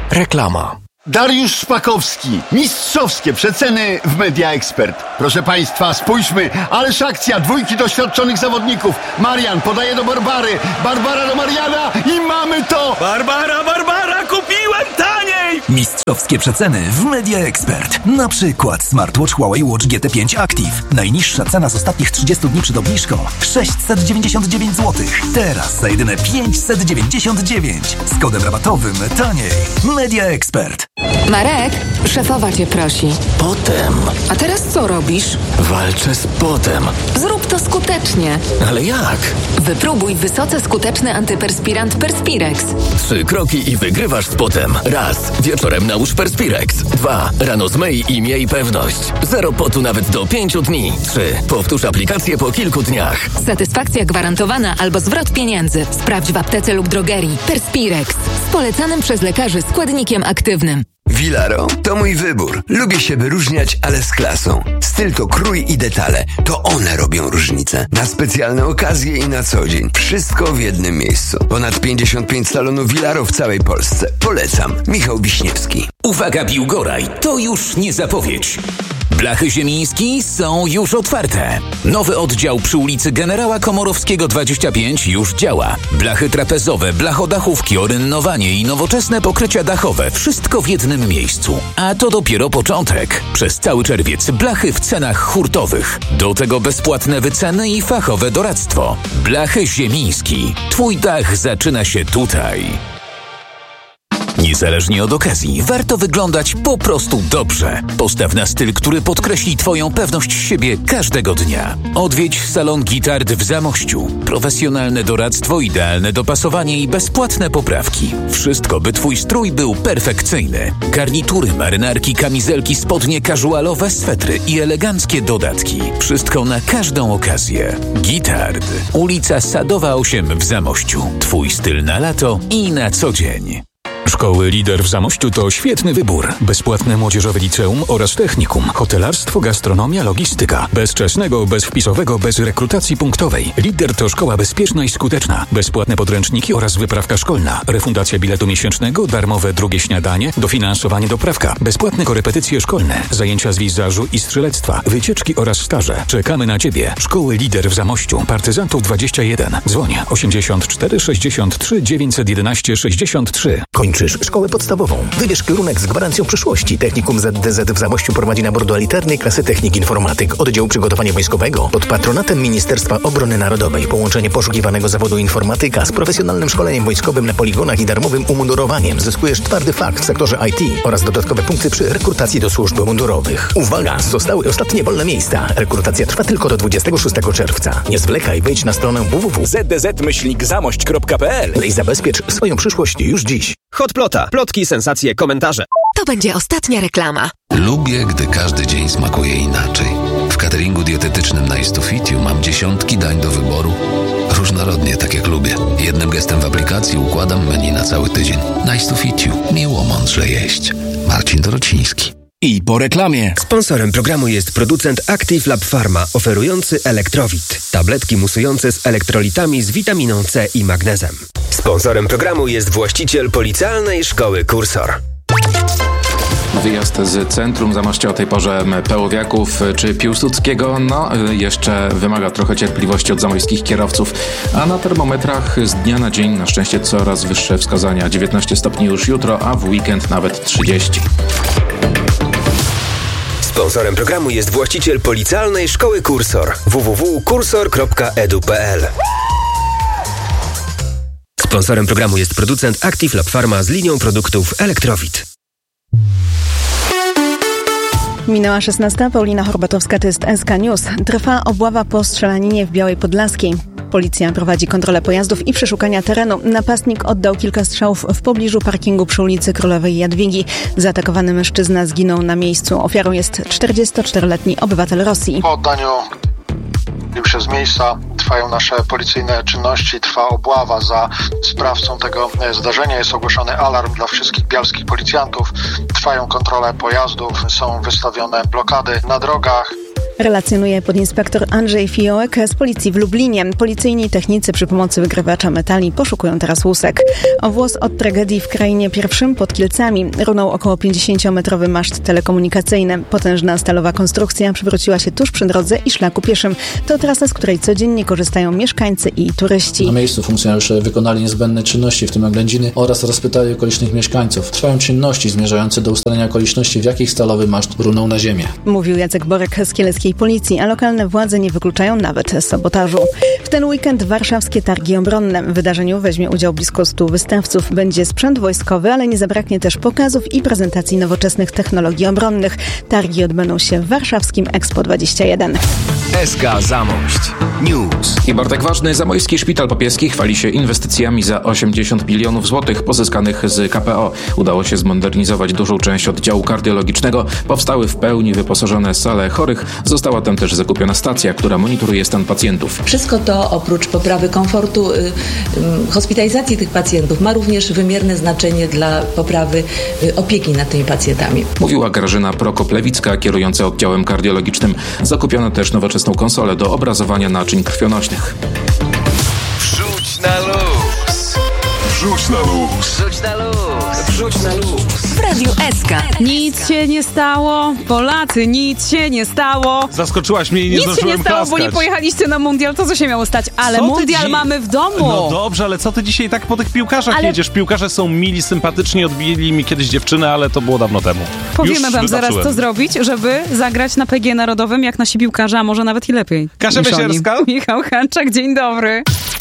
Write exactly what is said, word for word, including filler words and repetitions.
Reklama. Dariusz Szpakowski. Mistrzowskie przeceny w Media Expert. Proszę Państwa, spójrzmy. Ależ akcja. Dwójki doświadczonych zawodników. Marian podaje do Barbary. Barbara do Mariana i mamy to! Barbara, Barbara, kupiłem taniej! Mistrzowskie przeceny w Media Expert. Na przykład smartwatch Huawei Watch G T pięć Active. Najniższa cena z ostatnich trzydziestu dni przed obniżką sześćset dziewięćdziesiąt dziewięć złotych. Teraz za jedyne pięćset dziewięćdziesiąt dziewięć. Z kodem rabatowym taniej. Media Expert. Marek, szefowa cię prosi. Potem. A teraz co robisz? Walczę z potem. Zrób to skutecznie. Ale jak? Wypróbuj wysoce skuteczny antyperspirant Perspirex. Trzy kroki i wygrywasz z potem. Raz. Wieczorem nałóż Perspirex. Dwa. Rano zmyj i miej pewność. Zero potu nawet do pięciu dni. Trzy. Powtórz aplikację po kilku dniach. Satysfakcja gwarantowana albo zwrot pieniędzy. Sprawdź w aptece lub drogerii. Perspirex. Z polecanym przez lekarzy składnikiem aktywnym. Vilaro to mój wybór. Lubię się wyróżniać, ale z klasą. Styl to krój i detale. To one robią różnicę. Na specjalne okazje i na co dzień. Wszystko w jednym miejscu. Ponad pięćdziesiąt pięć salonów Vilaro w całej Polsce. Polecam. Michał Wiśniewski. Uwaga Biłgoraj, to już nie zapowiedź. Blachy Ziemiński są już otwarte. Nowy oddział przy ulicy Generała Komorowskiego dwadzieścia pięć już działa. Blachy trapezowe, blachodachówki, orynnowanie i nowoczesne pokrycia dachowe. Wszystko w jednym miejscu. A to dopiero początek. Przez cały czerwiec blachy w cenach hurtowych. Do tego bezpłatne wyceny i fachowe doradztwo. Blachy Ziemiński. Twój dach zaczyna się tutaj. Niezależnie od okazji, warto wyglądać po prostu dobrze. Postaw na styl, który podkreśli Twoją pewność siebie każdego dnia. Odwiedź salon Gitard w Zamościu. Profesjonalne doradztwo, idealne dopasowanie i bezpłatne poprawki. Wszystko, by Twój strój był perfekcyjny. Garnitury, marynarki, kamizelki, spodnie casualowe, swetry i eleganckie dodatki. Wszystko na każdą okazję. Gitard. Ulica Sadowa osiem w Zamościu. Twój styl na lato i na co dzień. Szkoły Lider w Zamościu to świetny wybór. Bezpłatne młodzieżowe liceum oraz technikum. Hotelarstwo, gastronomia, logistyka. Bez wczesnego, bez wpisowego, bez rekrutacji punktowej. Lider to szkoła bezpieczna i skuteczna. Bezpłatne podręczniki oraz wyprawka szkolna. Refundacja biletu miesięcznego, darmowe drugie śniadanie, dofinansowanie doprawka. Bezpłatne korepetycje szkolne. Zajęcia z wizażu i strzelectwa. Wycieczki oraz staże. Czekamy na Ciebie. Szkoły Lider w Zamościu. Partyzantów dwadzieścia jeden. Dzwoń osiemdziesiąt cztery sześćdziesiąt trzy dziewięćset jedenaście sześćdziesiąt trzy. Kończysz szkołę podstawową. Wybierz kierunek z gwarancją przyszłości. Technikum Z D Z w Zamościu prowadzi nabór do elitarnej klasy technik informatyk. Oddział przygotowania wojskowego pod patronatem Ministerstwa Obrony Narodowej. Połączenie poszukiwanego zawodu informatyka z profesjonalnym szkoleniem wojskowym na poligonach i darmowym umundurowaniem. Zyskujesz twardy fach w sektorze I T oraz dodatkowe punkty przy rekrutacji do służb mundurowych. Uwaga! Zostały ostatnie wolne miejsca. Rekrutacja trwa tylko do dwudziestego szóstego czerwca. Nie zwlekaj, wejdź na stronę w w w kropka z d z myślnik zamość kropka p l i zabezpiecz swoją przyszłość już dziś. Hotplota. Plotki, sensacje, komentarze. To będzie ostatnia reklama. Lubię, gdy każdy dzień smakuje inaczej. W cateringu dietetycznym Nice to Fit You mam dziesiątki dań do wyboru. Różnorodnie, tak jak lubię. Jednym gestem w aplikacji układam menu na cały tydzień. Nice to Fit You. Miło mądrze jeść. Marcin Dorociński. I po reklamie. Sponsorem programu jest producent Active Lab Pharma, oferujący Elektrowit. Tabletki musujące z elektrolitami z witaminą C i magnezem. Sponsorem programu jest właściciel Policealnej Szkoły Kursor. Wyjazd z centrum Zamościa o tej porze Pełowiaków czy Piłsudskiego, no jeszcze wymaga trochę cierpliwości od zamojskich kierowców, a na termometrach z dnia na dzień na szczęście coraz wyższe wskazania. dziewiętnaście stopni już jutro, a w weekend nawet trzydzieści. Sponsorem programu jest właściciel Policealnej Szkoły Kursor. w w w kropka kursor kropka e d u kropka p l. Sponsorem programu jest producent Active Lab Pharma z linią produktów Elektrowit. Minęła szesnasta. Paulina Horbatowska, to jest S K News. Trwa obława po strzelaninie w Białej Podlaskiej. Policja prowadzi kontrolę pojazdów i przeszukania terenu. Napastnik oddał kilka strzałów w pobliżu parkingu przy ulicy Królowej Jadwigi. Zaatakowany mężczyzna zginął na miejscu. Ofiarą jest czterdziestoczteroletni obywatel Rosji. Po oddaniu już z miejsca trwają nasze policyjne czynności, trwa obława za sprawcą tego zdarzenia. Jest ogłoszony alarm dla wszystkich bialskich policjantów. Trwają kontrole pojazdów, są wystawione blokady na drogach. Relacjonuje podinspektor Andrzej Fiołek z policji w Lublinie. Policyjni technicy przy pomocy wygrywacza metali poszukują teraz łusek. O włos od tragedii w Krainie Pierwszym pod Kielcami runął około pięćdziesięciometrowy maszt telekomunikacyjny. Potężna stalowa konstrukcja przewróciła się tuż przy drodze i szlaku pieszym. To trasa, z której codziennie korzystają mieszkańcy i turyści. Na miejscu funkcjonariusze wykonali niezbędne czynności, w tym oględziny, oraz rozpytali okolicznych mieszkańców. Trwają czynności zmierzające do ustalenia okoliczności, w jakich stalowy maszt runął na ziemię. Mówił Jacek Borek z kieleckiej policji, a lokalne władze nie wykluczają nawet sabotażu. W ten weekend warszawskie targi obronne. W wydarzeniu weźmie udział blisko stu wystawców. Będzie sprzęt wojskowy, ale nie zabraknie też pokazów i prezentacji nowoczesnych technologii obronnych. Targi odbędą się w warszawskim Expo dwadzieścia jeden. S K Zamość News. I Bartek Ważny, Zamojski Szpital Papieski chwali się inwestycjami za osiemdziesiąt milionów złotych pozyskanych z K P O. Udało się zmodernizować dużą część oddziału kardiologicznego. Powstały w pełni wyposażone sale chorych. Została tam też zakupiona stacja, która monitoruje stan pacjentów. Wszystko to oprócz poprawy komfortu y, y, hospitalizacji tych pacjentów ma również wymierne znaczenie dla poprawy y, opieki nad tymi pacjentami. Mówiła Grażyna Prokop-Lewicka, kierująca oddziałem kardiologicznym. Zakupiono też nowoczesną konsolę do obrazowania naczyń krwionośnych. Wrzuć na luz. Wrzuć na luz. Wrzuć na luz. Wrzuć na luz. W Radiu S K. Nic się nie stało. Polacy, nic się nie stało. Zaskoczyłaś mnie i nie nic zdążyłem Nic się nie stało, klaskać. bo nie pojechaliście na mundial. To co się miało stać? Ale Co mundial dzi- mamy w domu. No dobrze, ale co ty dzisiaj tak po tych piłkarzach Ale- jedziesz? Piłkarze są mili, sympatyczni, odbili mi kiedyś dziewczynę, ale to było dawno temu. Powiemy Już wam zaraz, wybaczyłem. co zrobić, żeby zagrać na P G Narodowym jak nasi piłkarze, a może nawet i lepiej. Kasia niż oni. Wysierska. Michał Hanczak, dzień dobry.